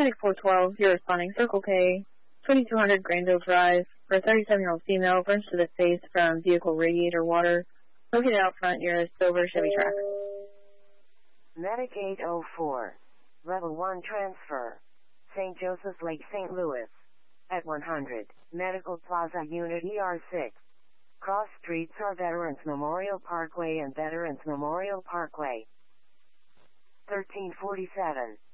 Medic 412, you're responding Circle K, 2200 Granville Drive, for a 37-year-old female, burns to the face from vehicle radiator water, located out front near a silver Chevy Trax. Medic 804, Level 1 transfer, St. Joseph's Lake, St. Louis, at 100, Medical Plaza Unit ER6. Cross streets are Veterans Memorial Parkway and Veterans Memorial Parkway. 1347.